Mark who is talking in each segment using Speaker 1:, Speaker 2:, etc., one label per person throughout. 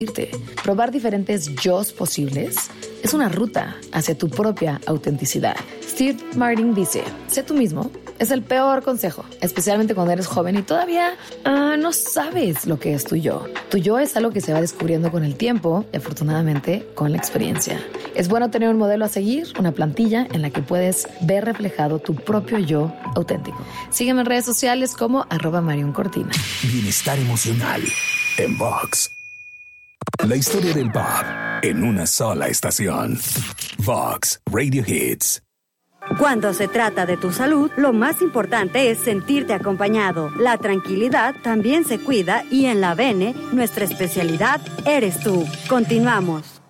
Speaker 1: Probar diferentes yos posibles es una ruta hacia tu propia autenticidad. Steve Martin dice, sé tú mismo es el peor consejo, especialmente cuando eres joven y todavía no sabes lo que es tu yo. Tu yo es algo que se va descubriendo con el tiempo y afortunadamente con la experiencia. Es bueno tener un modelo a seguir, una plantilla en la que puedes ver reflejado tu propio yo auténtico. Sígueme en redes sociales como @MarionCortina.
Speaker 2: Bienestar emocional en Vox. La historia del pop en una sola estación. Vox Radio Hits.
Speaker 3: Cuando se trata de tu salud, lo más importante es sentirte acompañado. La tranquilidad también se cuida y en la Bene, nuestra especialidad eres tú. Continuamos.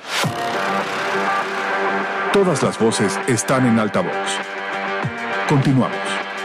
Speaker 4: Todas las voces están en altavoz. Continuamos.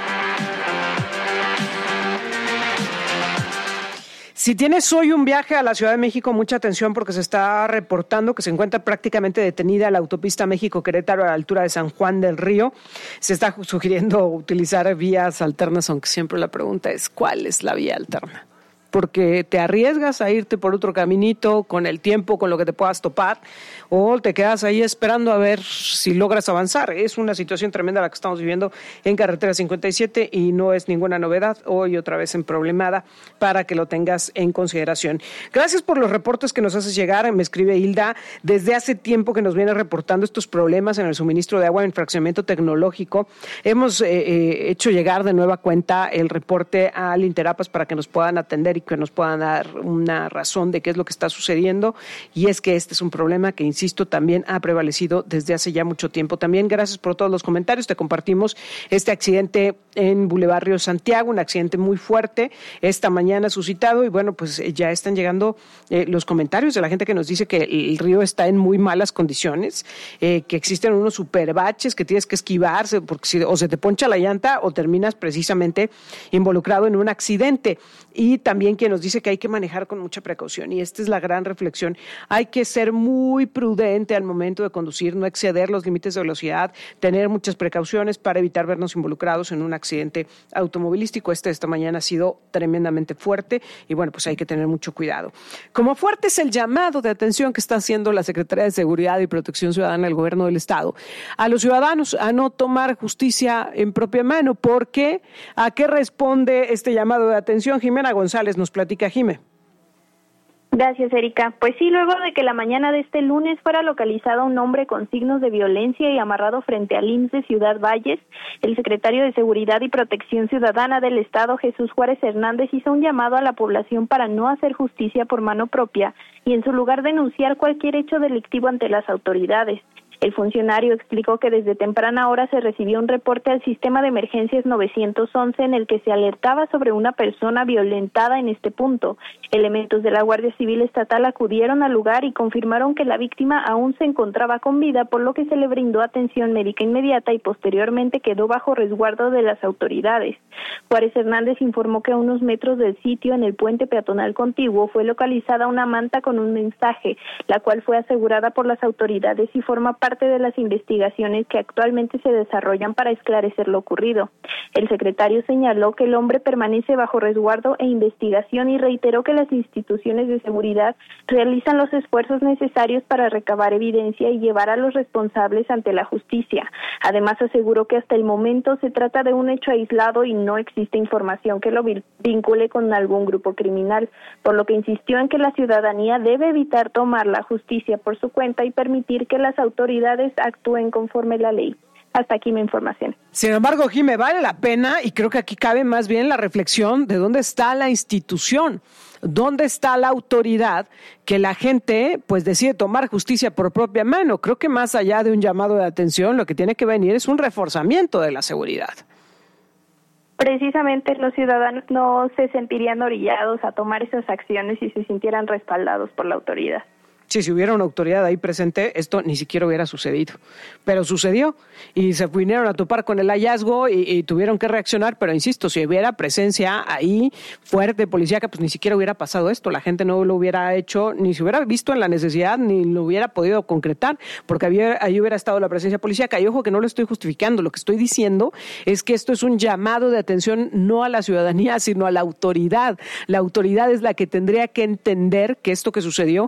Speaker 5: Si tienes hoy un viaje a la Ciudad de México, mucha atención porque se está reportando que se encuentra prácticamente detenida la autopista México-Querétaro a la altura de San Juan del Río. Se está sugiriendo utilizar vías alternas, aunque siempre la pregunta es ¿cuál es la vía alterna? Porque te arriesgas a irte por otro caminito con el tiempo, con lo que te puedas topar, o te quedas ahí esperando a ver si logras avanzar. Es una situación tremenda la que estamos viviendo en Carretera 57 y no es ninguna novedad. Hoy otra vez en problemada para que lo tengas en consideración. Gracias por los reportes que nos haces llegar. Me escribe Hilda, desde hace tiempo que nos viene reportando estos problemas en el suministro de agua en fraccionamiento tecnológico. Hemos hecho llegar de nueva cuenta el reporte al Interapas para que nos puedan atender y que nos puedan dar una razón de qué es lo que está sucediendo, y es que este es un problema que, insisto, también ha prevalecido desde hace ya mucho tiempo. También gracias por todos los comentarios. Te compartimos este accidente en Boulevard Río Santiago, un accidente muy fuerte esta mañana suscitado, y bueno, pues ya están llegando los comentarios de la gente que nos dice que el río está en muy malas condiciones, que existen unos superbaches que tienes que esquivarse porque o se te poncha la llanta o terminas precisamente involucrado en un accidente. Y también quien nos dice que hay que manejar con mucha precaución, y esta es la gran reflexión. Hay que ser muy prudente al momento de conducir, no exceder los límites de velocidad, tener muchas precauciones para evitar vernos involucrados en un accidente automovilístico. Esta mañana ha sido tremendamente fuerte y bueno, pues hay que tener mucho cuidado. Como fuerte es el llamado de atención que está haciendo la Secretaría de Seguridad y Protección Ciudadana del Gobierno del Estado a los ciudadanos a no tomar justicia en propia mano. ¿Por qué? ¿A qué responde este llamado de atención? Jimena González nos platica. Jime.
Speaker 6: Gracias, Erika. Pues sí, luego de que la mañana de este lunes fuera localizado un hombre con signos de violencia y amarrado frente al IMSS de Ciudad Valles, el secretario de Seguridad y Protección Ciudadana del Estado, Jesús Juárez Hernández, hizo un llamado a la población para no hacer justicia por mano propia y en su lugar denunciar cualquier hecho delictivo ante las autoridades. El funcionario explicó que desde temprana hora se recibió un reporte al sistema de emergencias 911 en el que se alertaba sobre una persona violentada en este punto. Elementos de la Guardia Civil Estatal acudieron al lugar y confirmaron que la víctima aún se encontraba con vida, por lo que se le brindó atención médica inmediata y posteriormente quedó bajo resguardo de las autoridades. Juárez Hernández informó que a unos metros del sitio, en el puente peatonal contiguo, fue localizada una manta con un mensaje, la cual fue asegurada por las autoridades y forma parte de las investigaciones que actualmente se desarrollan para esclarecer lo ocurrido. El secretario señaló que el hombre permanece bajo resguardo e investigación y reiteró que las instituciones de seguridad realizan los esfuerzos necesarios para recabar evidencia y llevar a los responsables ante la justicia. Además, aseguró que hasta el momento se trata de un hecho aislado y no existe información que lo vincule con algún grupo criminal, por lo que insistió en que la ciudadanía debe evitar tomar la justicia por su cuenta y permitir que las autoridades actúen conforme la ley. Hasta aquí mi información.
Speaker 5: Sin embargo, Jimé, vale la pena, y creo que aquí cabe más bien la reflexión de dónde está la institución, dónde está la autoridad, que la gente pues decide tomar justicia por propia mano. Creo que más allá de un llamado de atención, lo que tiene que venir es un reforzamiento de la seguridad.
Speaker 6: Precisamente los ciudadanos no se sentirían orillados a tomar esas acciones si se sintieran respaldados por la autoridad.
Speaker 5: Sí, si hubiera una autoridad ahí presente, esto ni siquiera hubiera sucedido. Pero sucedió y se vinieron a topar con el hallazgo y tuvieron que reaccionar, pero insisto, si hubiera presencia ahí fuerte, policíaca, pues ni siquiera hubiera pasado esto. La gente no lo hubiera hecho, ni se hubiera visto en la necesidad, ni lo hubiera podido concretar, porque ahí hubiera estado la presencia policíaca. Y ojo que no lo estoy justificando, lo que estoy diciendo es que esto es un llamado de atención no a la ciudadanía, sino a la autoridad. La autoridad es la que tendría que entender que esto que sucedió